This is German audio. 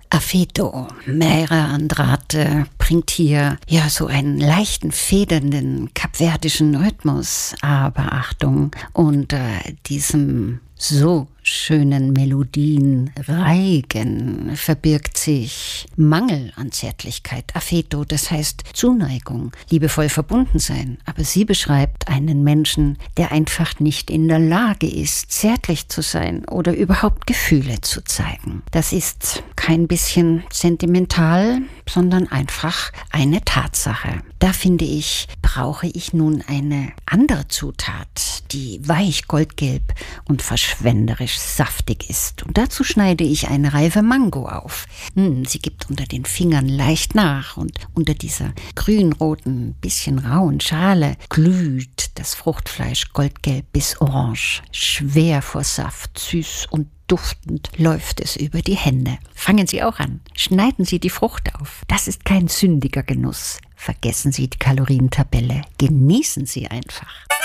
Affeto, Mera Andrade bringt hier ja so einen leichten, federnden kapverdischen Rhythmus. Aber Achtung, unter diesem so schönen Melodien, Reigen verbirgt sich Mangel an Zärtlichkeit. Affeto, das heißt Zuneigung, liebevoll verbunden sein. Aber sie beschreibt einen Menschen, der einfach nicht in der Lage ist, zärtlich zu sein oder überhaupt Gefühle zu zeigen. Das ist kein bisschen sentimental, sondern einfach eine Tatsache. Da finde ich, brauche ich nun eine andere Zutat, die weich goldgelb und verschwenderisch saftig ist. Und dazu schneide ich eine reife Mango auf. Sie gibt unter den Fingern leicht nach und unter dieser grünroten, bisschen rauen Schale glüht das Fruchtfleisch goldgelb bis orange. Schwer vor Saft, süß und duftend läuft es über die Hände. Fangen Sie auch an. Schneiden Sie die Frucht auf. Das ist kein sündiger Genuss. Vergessen Sie die Kalorientabelle. Genießen Sie einfach.